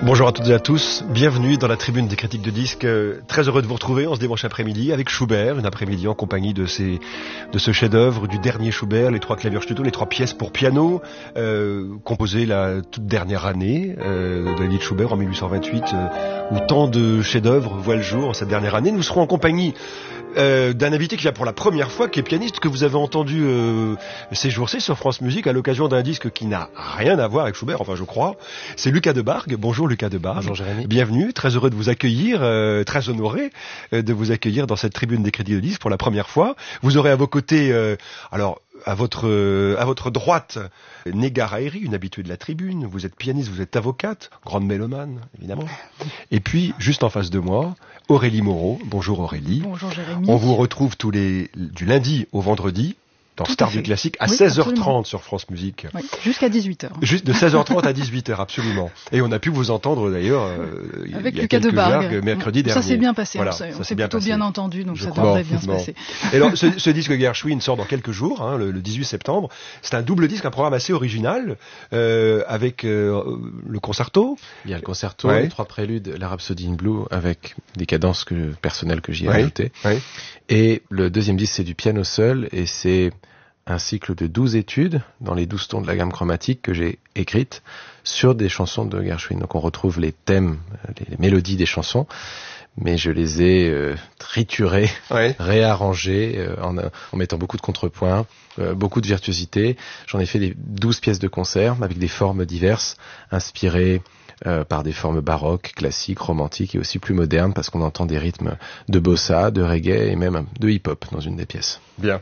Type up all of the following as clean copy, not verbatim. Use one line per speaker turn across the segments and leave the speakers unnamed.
Bonjour à toutes et à tous, bienvenue dans la tribune des critiques de disques. Très heureux de vous retrouver en ce dimanche après-midi avec Schubert, une après-midi en compagnie de ce chef-d'œuvre du dernier Schubert, les 3 Klavierstücke, les 3 pièces pour piano, composées la toute dernière année de Edith Schubert en 1828, où tant de chefs-d'œuvre voient le jour en cette dernière année. Nous serons en compagnie d'un invité qui vient pour la première fois, qui est pianiste, que vous avez entendu ces jours-ci sur France Musique à l'occasion d'un disque qui n'a rien à voir avec Schubert, enfin je crois. C'est Lucas Debargue. Bonjour Lucas Debargue.
Bonjour Jérémy.
Bienvenue, très heureux de vous accueillir, très honoré de vous accueillir dans cette tribune des critiques de disques pour la première fois. Vous aurez à vos côtés, à votre droite, Négar Haïry, une habituée de la tribune. Vous êtes pianiste, vous êtes avocate, grande mélomane, évidemment. Et puis, juste en face de moi, Aurélie Moreau. Bonjour Aurélie.
Bonjour Jérémy.
On vous retrouve du lundi au vendredi dans Stars du Classique à 16h30 absolument. Sur France Musique.
Oui, jusqu'à 18h.
Juste de 16h30 à 18h, absolument. Et on a pu vous entendre d'ailleurs
avec
il y a
Lucas Debargue
mercredi dernier.
Ça s'est bien passé,
voilà,
on s'est plutôt bien entendu, donc ça devrait bien se passer.
Et alors, ce disque Gershwin sort dans quelques jours, le 18 septembre. C'est un double disque, un programme assez original, avec le concerto.
Il y a le concerto, les 3 préludes, la Rhapsody in Blue, avec des cadences personnelles que j'y ai ajoutées. Ouais. Et le deuxième disque, c'est du piano seul, et c'est un cycle de 12 études dans les 12 tons de la gamme chromatique que j'ai écrites sur des chansons de Gershwin. Donc on retrouve les thèmes, les mélodies des chansons, mais je les ai triturées, réarrangées, en mettant beaucoup de contrepoints, beaucoup de virtuosité. J'en ai fait des 12 pièces de concert avec des formes diverses, inspirées par des formes baroques, classiques, romantiques et aussi plus modernes, parce qu'on entend des rythmes de bossa, de reggae et même de hip-hop dans une des pièces.
Bien.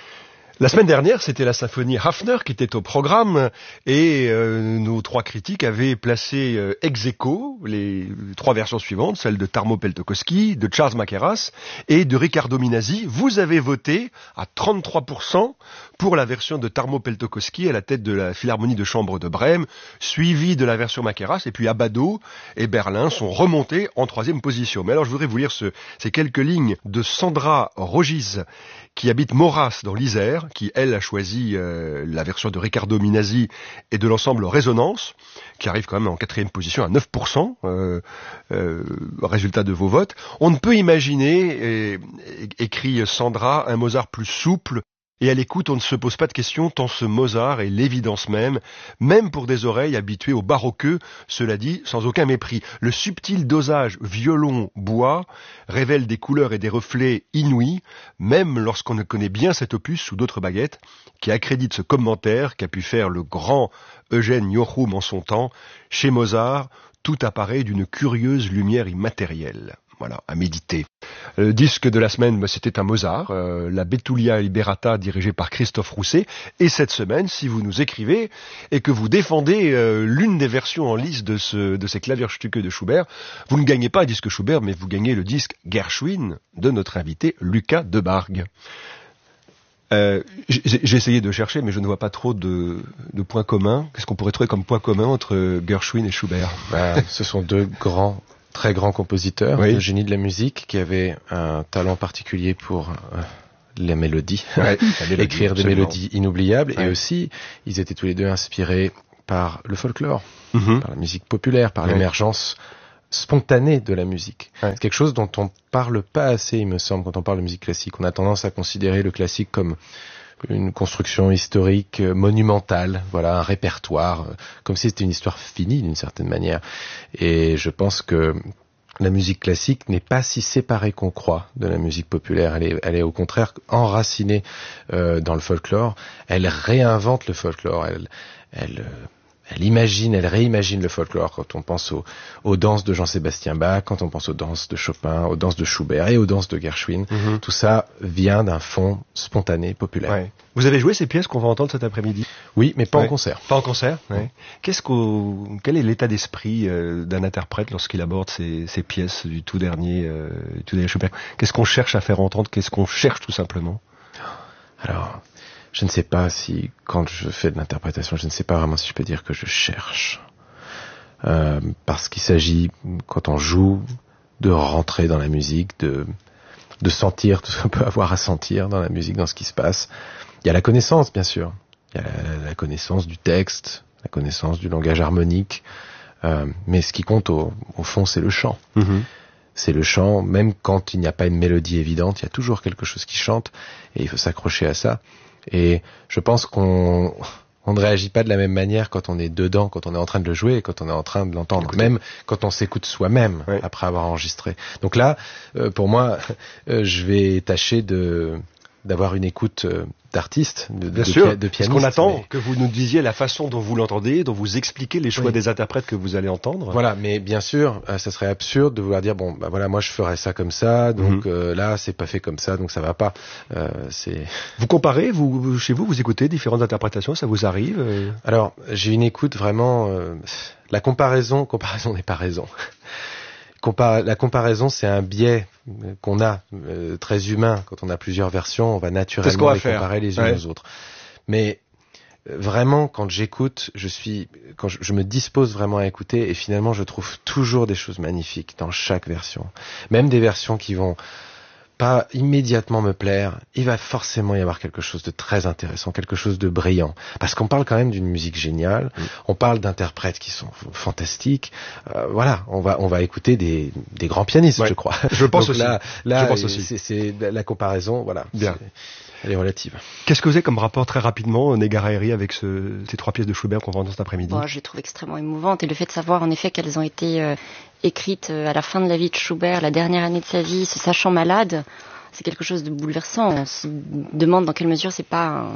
La semaine dernière, c'était la symphonie Hafner qui était au programme et nos 3 critiques avaient placé ex aequo les 3 versions suivantes, celle de Tarmo Peltokoski, de Charles Mackerras et de Riccardo Minasi. Vous avez voté à 33% pour la version de Tarmo Peltokoski à la tête de la Philharmonie de Chambre de Brême, suivie de la version Mackerras, et puis Abbado et Berlin sont remontés en 3e position. Mais alors je voudrais vous lire ces quelques lignes de Sandra Rogis, qui habite Moras dans l'Isère, qui, elle, a choisi la version de Riccardo Minasi et de l'ensemble Résonance, qui arrive quand même en 4e position à 9%, résultat de vos votes. On ne peut imaginer, écrit Sandra, un Mozart plus souple, et à l'écoute, on ne se pose pas de questions tant ce Mozart est l'évidence même pour des oreilles habituées au baroqueux, cela dit, sans aucun mépris. Le subtil dosage violon-bois révèle des couleurs et des reflets inouïs, même lorsqu'on ne connaît bien cet opus sous d'autres baguettes, qui accrédite ce commentaire qu'a pu faire le grand Eugène Joachim en son temps. Chez Mozart, tout apparaît d'une curieuse lumière immatérielle. Voilà, à méditer. Le disque de la semaine, c'était un Mozart, la Betulia Liberata dirigée par Christophe Rousset. Et cette semaine, si vous nous écrivez et que vous défendez l'une des versions en lice de ces Klavierstücke de Schubert, vous ne gagnez pas un disque Schubert, mais vous gagnez le disque Gershwin de notre invité Lucas Debargue. J'ai essayé de chercher, mais je ne vois pas trop de points communs. Qu'est-ce qu'on pourrait trouver comme point commun entre Gershwin et Schubert ?
Ce sont 2 très grands compositeurs, de génie de la musique, qui avaient un talent particulier pour la mélodie, écrire des mélodies inoubliables, et aussi, ils étaient tous les 2 inspirés par le folklore, par la musique populaire, par l'émergence spontanée de la musique. C'est quelque chose dont on parle pas assez, il me semble, quand on parle de musique classique. On a tendance à considérer le classique comme une construction historique monumentale, un répertoire, comme si c'était une histoire finie d'une certaine manière. Et je pense que la musique classique n'est pas si séparée qu'on croit de la musique populaire. Elle est au contraire enracinée dans le folklore. Elle réinvente le folklore. Elle réimagine le folklore quand on pense aux danses de Jean-Sébastien Bach, quand on pense aux danses de Chopin, aux danses de Schubert et aux danses de Gershwin. Tout ça vient d'un fond spontané, populaire.
Ouais. Vous avez joué ces pièces qu'on va entendre cet après-midi ?
Oui, mais pas en concert.
Pas en concert, Quel est l'état d'esprit d'un interprète lorsqu'il aborde ces pièces du tout dernier Schubert ? Qu'est-ce qu'on cherche à faire entendre ? Qu'est-ce qu'on cherche tout simplement ?
Alors, je ne sais pas si, quand je fais de l'interprétation, je ne sais pas vraiment si je peux dire que je cherche. Parce qu'il s'agit, quand on joue, de rentrer dans la musique, de sentir tout ce qu'on peut avoir à sentir dans la musique, dans ce qui se passe. Il y a la connaissance, bien sûr. Il y a la connaissance du texte, la connaissance du langage harmonique, Mais ce qui compte au fond, c'est le chant. C'est le chant, même quand il n'y a pas une mélodie évidente, il y a toujours quelque chose qui chante, et il faut s'accrocher à ça. Et je pense qu'on ne réagit pas de la même manière quand on est dedans, quand on est en train de le jouer, et quand on est en train de l'entendre, même quand on s'écoute soi-même après avoir enregistré. Donc là, pour moi, je vais tâcher d'avoir une écoute d'artiste, de pianiste.
Parce qu'on attend que vous nous disiez la façon dont vous l'entendez, dont vous expliquez les choix des interprètes que vous allez entendre.
Voilà, mais bien sûr, ça serait absurde de vouloir dire bon, bah voilà, moi je ferais ça comme ça, donc là c'est pas fait comme ça, donc ça va pas.
Vous comparez, chez vous écoutez différentes interprétations, ça vous arrive
Alors j'ai une écoute vraiment. La comparaison n'est pas raison. La comparaison, c'est un biais qu'on a, très humain. Quand on a plusieurs versions, on va naturellement les comparer les unes aux autres. Mais vraiment, quand j'écoute, quand je me dispose vraiment à écouter, et finalement, je trouve toujours des choses magnifiques dans chaque version. Même des versions qui vont pas immédiatement me plaire, il va forcément y avoir quelque chose de très intéressant, quelque chose de brillant. Parce qu'on parle quand même d'une musique géniale, on parle d'interprètes qui sont fantastiques. Voilà, on va écouter des grands pianistes, je crois.
Je pense
donc
aussi.
Là, c'est la comparaison, voilà.
Bien.
Elle est relative.
Qu'est-ce que vous avez comme rapport très rapidement, Negareiri, avec ces 3 pièces de Schubert qu'on va entendre cet après-midi?
Je les trouve extrêmement émouvantes, et le fait de savoir en effet qu'elles ont été écrites à la fin de la vie de Schubert, la dernière année de sa vie, se sachant malade, c'est quelque chose de bouleversant. On se demande dans quelle mesure c'est pas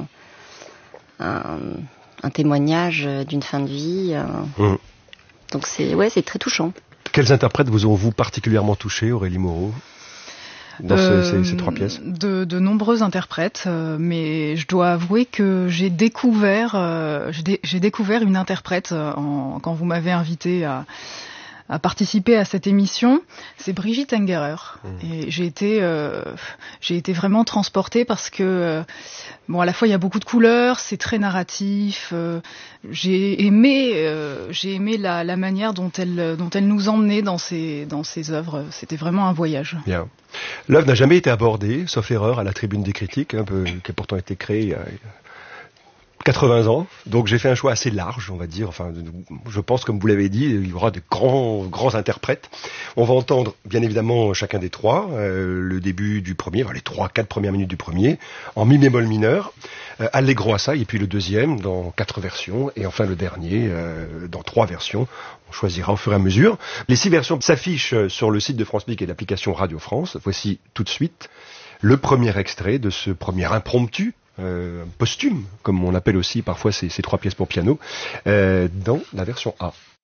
un témoignage d'une fin de vie. Donc c'est très touchant.
Quels interprètes vous ont particulièrement touché, Aurélie Moreau, dans ces 3 pièces?
De nombreux interprètes, mais je dois avouer que j'ai découvert une interprète quand vous m'avez invité à participer à cette émission, c'est Brigitte Engerer. Et j'ai été vraiment transportée parce que à la fois il y a beaucoup de couleurs, c'est très narratif. J'ai aimé la manière dont elle nous emmenait dans ses œuvres. C'était vraiment un voyage.
Bien. L'œuvre n'a jamais été abordée, sauf erreur, à la Tribune des critiques, qui a pourtant été créée il y a 80 ans. Donc j'ai fait un choix assez large, on va dire. Enfin, je pense, comme vous l'avez dit, il y aura de grands interprètes. On va entendre, bien évidemment, chacun des 3, le début du premier, les 3-4 premières minutes du premier, en mi bémol mineur, Allegro assai, et puis le deuxième dans 4 versions, et enfin le dernier dans 3 versions. On choisira au fur et à mesure. Les 6 versions s'affichent sur le site de France Musique et l'application Radio France. Voici tout de suite le premier extrait de ce premier impromptu, posthume, comme on appelle aussi parfois ces 3 pièces pour piano, dans la version A.